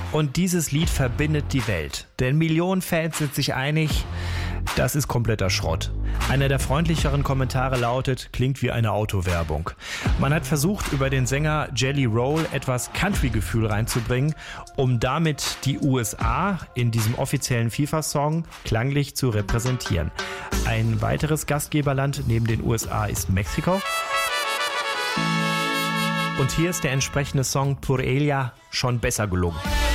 Und dieses Lied verbindet die Welt. Denn Millionen Fans sind sich einig, das ist kompletter Schrott. Einer der freundlicheren Kommentare lautet, klingt wie eine Autowerbung. Man hat versucht, über den Sänger Jelly Roll etwas Country-Gefühl reinzubringen, um damit die USA in diesem offiziellen FIFA-Song klanglich zu repräsentieren. Ein weiteres Gastgeberland neben den USA ist Mexiko. Und hier ist der entsprechende Song Por Ella schon besser gelungen.